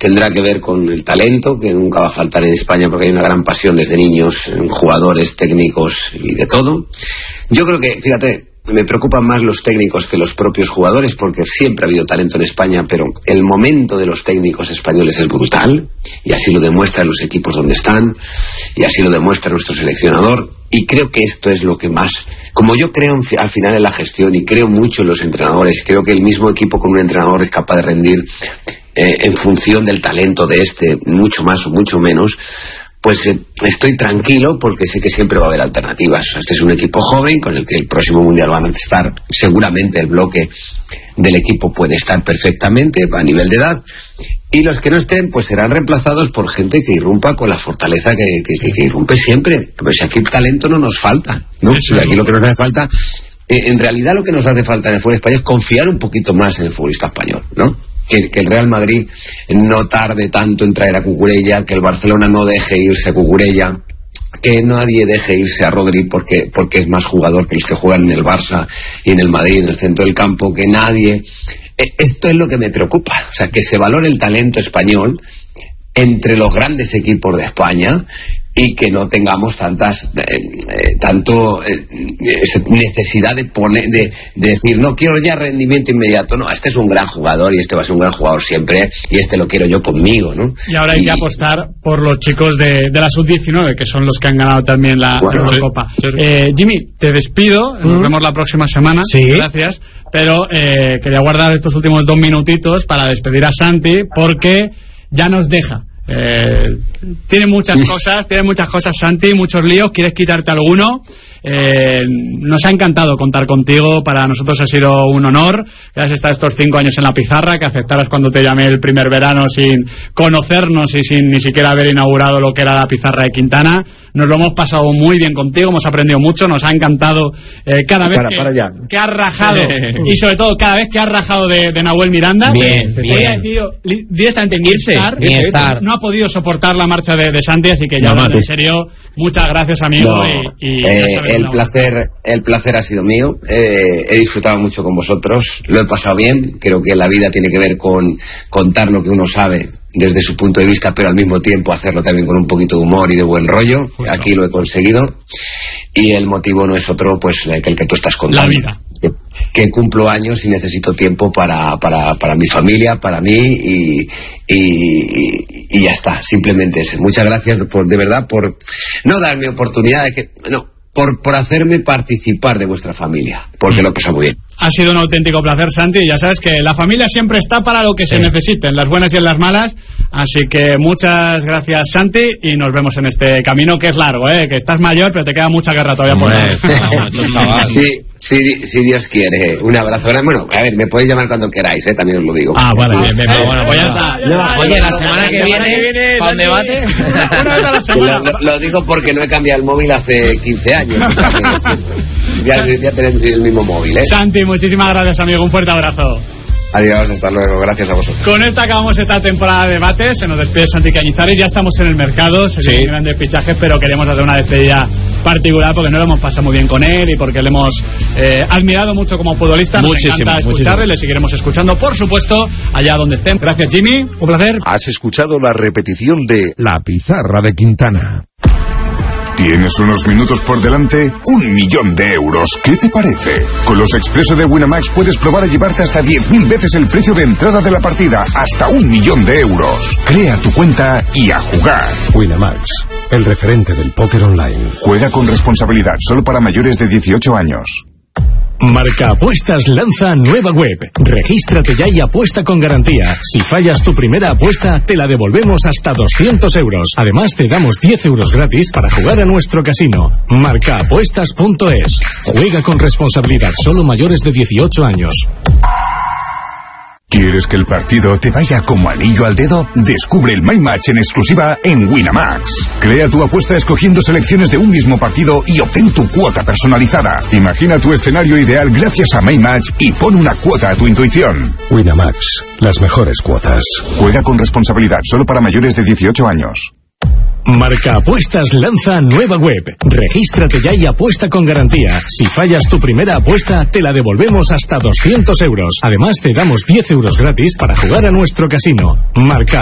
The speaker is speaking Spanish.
tendrá que ver con el talento, que nunca va a faltar en España porque hay una gran pasión desde niños, en jugadores, técnicos y de todo. Yo creo que, fíjate, me preocupan más los técnicos que los propios jugadores, porque siempre ha habido talento en España, pero el momento de los técnicos españoles es brutal, y así lo demuestran los equipos donde están, y así lo demuestra nuestro seleccionador, y creo que esto es lo que más, como yo creo al final en la gestión, y creo mucho en los entrenadores, creo que el mismo equipo con un entrenador es capaz de rendir en función del talento de mucho más o mucho menos, pues estoy tranquilo porque sé que siempre va a haber alternativas. Este es un equipo joven con el que el próximo Mundial van a estar, seguramente el bloque del equipo puede estar perfectamente a nivel de edad, y los que no estén pues serán reemplazados por gente que irrumpa con la fortaleza que irrumpe siempre. Pues aquí talento no nos falta, ¿no? Sí, aquí lo que nos hace falta, en realidad lo que nos hace falta en el fútbol español es confiar un poquito más en el futbolista español, ¿no? Que el Real Madrid no tarde tanto en traer a Cucurella, que el Barcelona no deje irse a Cucurella, que nadie deje irse a Rodri porque es más jugador que los que juegan en el Barça y en el Madrid, en el centro del campo, que nadie... Esto es lo que me preocupa, o sea, que se valore el talento español entre los grandes equipos de España y que no tengamos necesidad de decir no quiero ya rendimiento inmediato. No, este es un gran jugador y este va a ser un gran jugador siempre y este lo quiero yo conmigo, ¿no? Y ahora hay que apostar por los chicos de la sub-19, que son los que han ganado también la Eurocopa. Jimmy, te despido, nos vemos la próxima semana. Sí. Gracias, pero quería guardar estos últimos 2 minutitos para despedir a Santi, porque ya nos deja. Tiene muchas cosas, Santi, muchos líos. ¿Quieres quitarte alguno? Nos ha encantado contar contigo. Para nosotros ha sido un honor que has estado estos 5 años en la pizarra, que aceptaras cuando te llamé el primer verano sin conocernos y sin ni siquiera haber inaugurado lo que era la pizarra de Quintana. Nos lo hemos pasado muy bien contigo, hemos aprendido mucho, nos ha encantado cada vez que has rajado y sobre todo cada vez que has rajado de Nahuel Miranda. Bien. Directamente no ha podido soportar la marcha de Santi, así que ya hablando en serio, muchas gracias, amigo. El placer ha sido mío. He disfrutado mucho con vosotros, lo he pasado bien. Creo que la vida tiene que ver con contar lo que uno sabe desde su punto de vista, pero al mismo tiempo hacerlo también con un poquito de humor y de buen rollo. Justo. Aquí lo he conseguido, y el motivo no es otro pues que el que tú estás contando. La vida. Que cumplo años y necesito tiempo para mi familia, para mí, y ya está, simplemente eso. Muchas gracias de verdad por no darme oportunidad por hacerme participar de vuestra familia, porque lo he pasado muy bien. Ha sido un auténtico placer, Santi, y ya sabes que la familia siempre está para lo que se necesite, en las buenas y en las malas, así que muchas gracias, Santi, y nos vemos en este camino que es largo, que estás mayor, pero te queda mucha guerra todavía por ahí. Sí, Dios quiere. Un abrazo. Bueno, a ver, me podéis llamar cuando queráis, también os lo digo. Vale, bien, bueno, pues ya está. Oye, la semana que viene, ¿para un debate? Lo digo porque no he cambiado el móvil hace 15 años. Ya tenemos el mismo móvil, Santi, muchísimas gracias, amigo, un fuerte abrazo. Adiós, hasta luego, gracias a vosotros. Con esto acabamos esta temporada de debate. Se nos despide Santi Cañizares, ya estamos en el mercado, se vienen grandes fichajes, pero queremos hacer una despedida particular porque no lo hemos pasado muy bien con él y porque le hemos admirado mucho como futbolista. Nos encanta escucharle, le seguiremos escuchando, por supuesto, allá donde estén. Gracias, Jimmy, un placer. Has escuchado la repetición de La Pizarra de Quintana. ¿Tienes unos minutos por delante? 1.000.000 de euros. ¿Qué te parece? Con los Expreso de Winamax puedes probar a llevarte hasta 10.000 veces el precio de entrada de la partida. Hasta 1.000.000 de euros. Crea tu cuenta y a jugar. Winamax, el referente del póker online. Juega con responsabilidad, solo para mayores de 18 años. Marca Apuestas lanza nueva web. Regístrate ya y apuesta con garantía. Si fallas tu primera apuesta, te la devolvemos hasta 200 euros. Además, te damos 10 euros gratis para jugar a nuestro casino. Marcaapuestas.es. Juega con responsabilidad, solo mayores de 18 años. ¿Quieres que el partido te vaya como anillo al dedo? Descubre el My Match en exclusiva en Winamax. Crea tu apuesta escogiendo selecciones de un mismo partido y obtén tu cuota personalizada. Imagina tu escenario ideal gracias a My Match y pon una cuota a tu intuición. Winamax, las mejores cuotas. Juega con responsabilidad, solo para mayores de 18 años. Marca Apuestas lanza nueva web. Regístrate ya y apuesta con garantía. Si fallas tu primera apuesta, te la devolvemos hasta 200 euros. Además, te damos 10 euros gratis para jugar a nuestro casino. Marca